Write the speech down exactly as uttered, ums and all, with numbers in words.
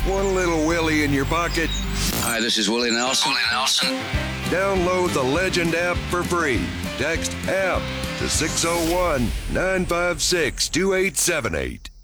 one little Willie in your pocket? Hi, this is Willie Nelson. Willie Nelson. Download the Legend app for free. Text app to six oh one, nine five six, two eight seven eight.